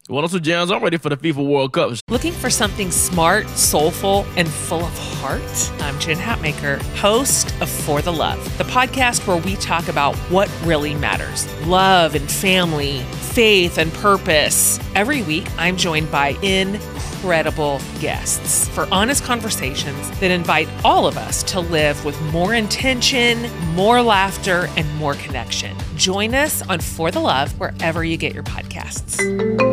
What else, Jams? I'm ready for the FIFA World Cup. Looking for something smart, soulful, and full of heart? I'm Jen Hatmaker, host of For the Love, the podcast where we talk about what really matters: love and family, faith and purpose. Every week, I'm joined by incredible guests for honest conversations that invite all of us to live with more intention, more laughter, and more connection. Join us on For the Love wherever you get your podcasts.